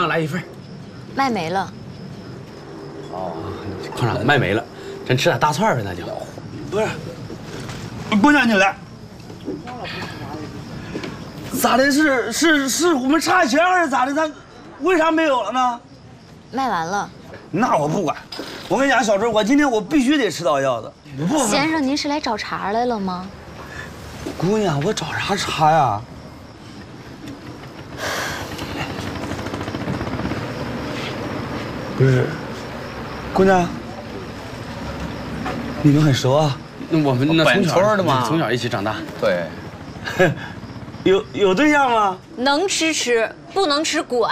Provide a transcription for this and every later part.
来1份。 卖没了。 哦，矿长卖没了，咱吃点大串呗，那就。 不是，姑娘你来。咋的？是我们差钱还是咋的？他为啥没有了呢？ 卖完了。 那我不管。我跟你讲，小春，我今天我必须得吃到药的。 先生，您是来找茬来了吗？ 姑娘，我找啥茬呀？不是，姑娘，你们很熟啊？ 那我们那本村的嘛， 从小一起长大。 对， 有对象吗？ 能吃吃，不能吃滚。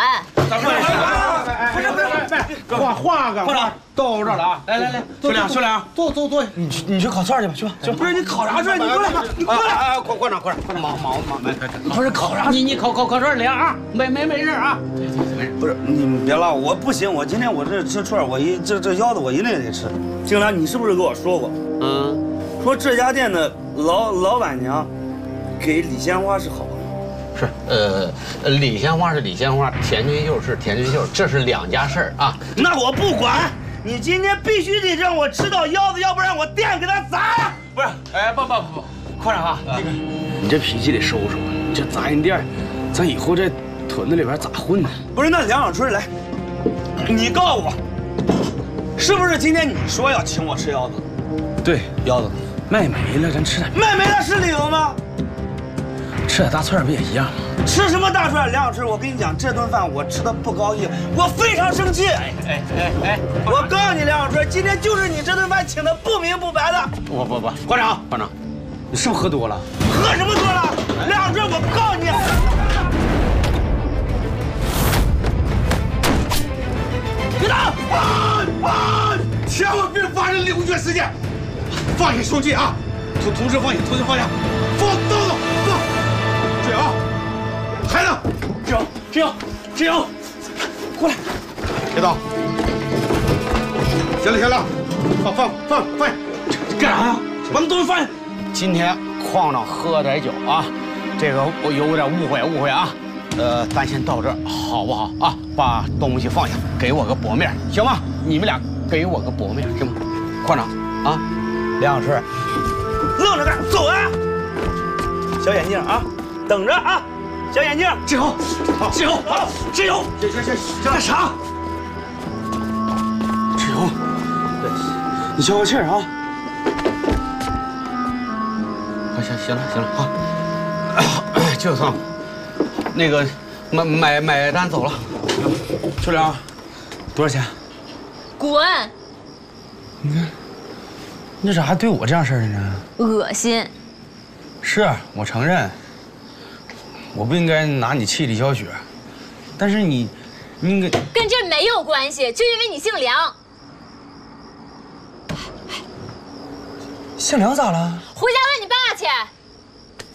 画个画，到这儿了啊！来， 小梁， 坐， 你去烤串去吧，去吧。不是你烤啥串？你过来，你过来！ 哎，馆长，忙， 不是烤啥？ 你烤串凉啊，没事啊。 不是你们别唠，我不行，我今天我这吃串，我这腰子我一定也得吃。静良，你是不是跟我说过？说这家店的老板娘给李鲜花是好朋友。 是，李鲜花是李鲜花，田君秀是田君秀，这是2家事儿啊。 那我不管，你今天必须得让我吃到腰子，要不然我店给他砸了。 不是，哎，不，矿长啊，那个你这脾气得收收，你这杂人店，咱以后这屯子里边咋混呢？ 不是，那梁小春来，你告诉我，是不是今天你说要请我吃腰子？ 对， 腰子卖没了，咱吃点。 卖没了是理由吗？ 吃点大串不也一样吗？ 吃什么大串？梁小春，我跟你讲，这顿饭我吃的不高兴，我非常生气。哎，我告诉你，梁小春，今天就是你这顿饭请的不明不白的。 不，馆长，你是不是喝多了？ 喝什么多了？梁小春，我告诉你，别打！ 千万别发生流血事件，放下凶器啊！同时放下，放刀子，放！注意啊！孩子， 志勇，过来， 别动！行了，放下！ 干啥呀？把那东西放下！ 今天矿长喝点酒啊，这个我有点误会啊。咱先到这儿好不好啊？把东西放下，给我个薄面，行吗？你们俩给我个薄面，行吗？矿长啊，梁小春， 愣着干，走啊！小眼镜啊，等着啊！小眼镜， 志勇， 行，干啥？ 志勇，你消消气儿啊！ 行了啊，就算那个买单走了。 秋良，多少钱？ 滚！ 你看，你咋还对我这样式儿的呢？ 恶心！ 是我承认，我不应该拿你气力消雪，但是你应该跟这没有关系，就因为你姓梁。 姓梁咋了？ 回家问你爸去。